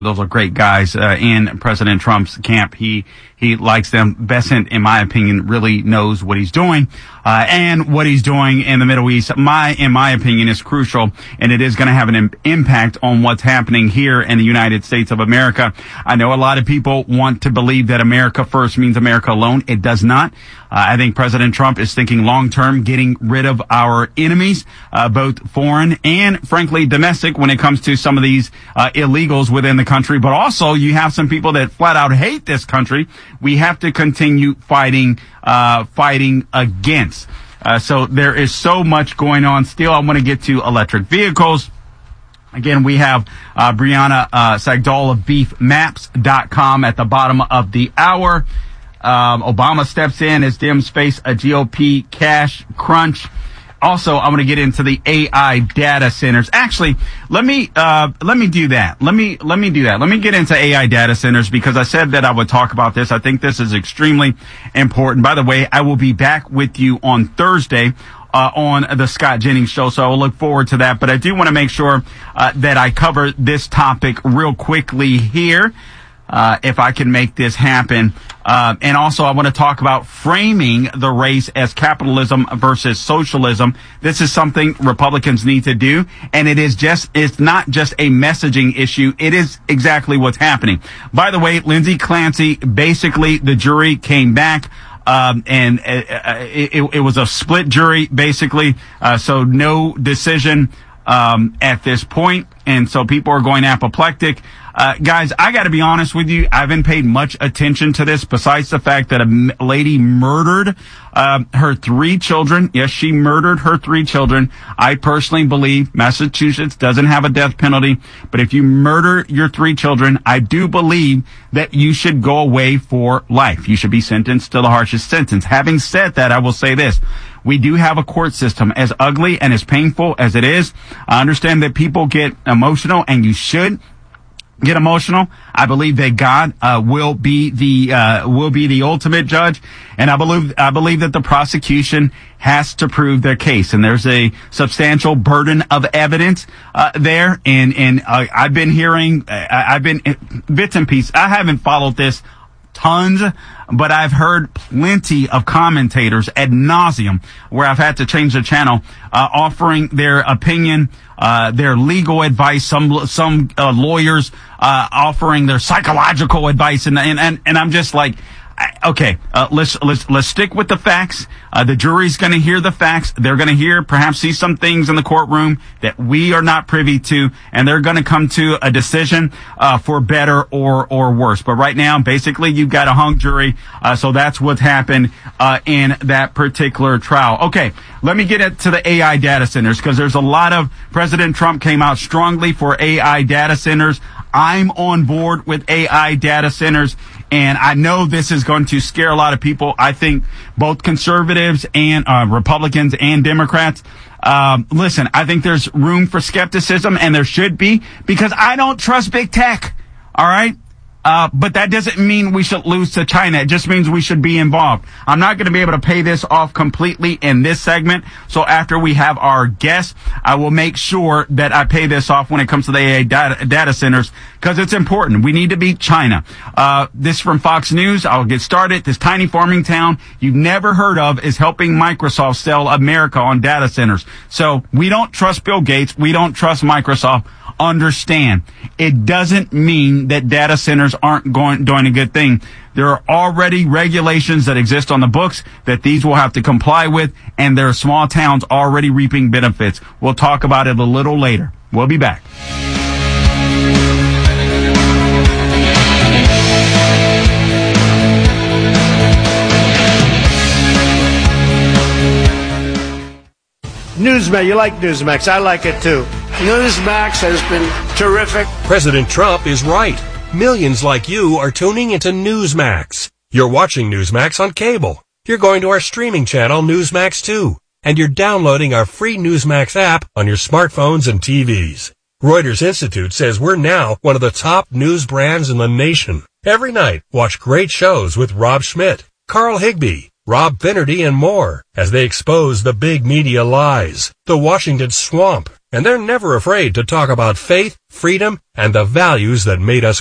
Those are great guys in President Trump's camp. He likes them. Bessent, in my opinion, really knows what he's doing, and what he's doing in the Middle East. In my opinion, is crucial, and it is going to have an impact on what's happening here in the United States of America. I know a lot of people want to believe that America first means America alone. It does not. I think President Trump is thinking long-term, getting rid of our enemies, both foreign and, frankly, domestic when it comes to some of these illegals within the country. But also, you have some people that flat out hate this country. We have to continue fighting against. So there is so much going on still. I want to get to electric vehicles. Again, we have Brianna Sagdal of beefmaps.com at the bottom of the hour. Obama steps in as Dems face a GOP cash crunch. Also, I'm going to get into the AI data centers. Actually, let me do that. Let me do that. Let me get into AI data centers because I said that I would talk about this. I think this is extremely important. By the way, I will be back with you on Thursday on the Scott Jennings show, so I will look forward to that. But I do want to make sure that I cover this topic real quickly here. If I can make this happen. And also I want to talk about framing the race as capitalism versus socialism. This is something Republicans need to do. And it's not just a messaging issue. It is exactly what's happening. By the way, Lindsey Clancy, basically the jury came back. And it was a split jury, basically. So no decision at this point. And so people are going apoplectic. Guys, I got to be honest with you. I haven't paid much attention to this besides the fact that a lady murdered her 3 children. Yes, she murdered her 3 children. I personally believe Massachusetts doesn't have a death penalty. But if you murder your 3 children, I do believe that you should go away for life. You should be sentenced to the harshest sentence. Having said that, I will say this. We do have a court system, as ugly and as painful as it is. I understand that people get emotional, and you should get emotional. I believe that God will be the ultimate judge, and I believe that the prosecution has to prove their case, and there's a substantial burden of evidence there. And I've been hearing, I've been bits and pieces. I haven't followed this tons, but I've heard plenty of commentators ad nauseum where I've had to change the channel, offering their opinion, their legal advice, some lawyers, offering their psychological advice. And I'm just like, okay, let's stick with the facts. The jury's going to hear the facts. They're going to perhaps see some things in the courtroom that we are not privy to, and they're going to come to a decision, for better or worse. But right now, basically, you've got a hung jury. So that's what's happened, in that particular trial. Okay. Let me get to the AI data centers because there's a lot of President Trump came out strongly for AI data centers. I'm on board with AI data centers. And I know this is going to scare a lot of people. I think both conservatives and Republicans and Democrats. Listen, I think there's room for skepticism, and there should be, because I don't trust big tech. All right. But that doesn't mean we should lose to China. It just means we should be involved. I'm not going to be able to pay this off completely in this segment. So after we have our guests, I will make sure that I pay this off when it comes to the AI data centers, because it's important. We need to beat China. This from Fox News. I'll get started. This tiny farming town you've never heard of is helping Microsoft sell America on data centers. So we don't trust Bill Gates. We don't trust Microsoft. Understand, it doesn't mean that data centers aren't doing a good thing. There are already regulations that exist on the books that these will have to comply with, and there are small towns already reaping benefits. We'll talk about it a little later. We'll be back. Newsmax, you like Newsmax. I like it too. Newsmax has been terrific. President Trump is right. Millions like you are tuning into Newsmax. You're watching Newsmax on cable. You're going to our streaming channel, Newsmax 2. And you're downloading our free Newsmax app on your smartphones and TVs. Reuters Institute says we're now one of the top news brands in the nation. Every night, watch great shows with Rob Schmidt, Carl Higbie, Rob Finnerty, and more as they expose the big media lies, the Washington swamp, and they're never afraid to talk about faith, freedom, and the values that made us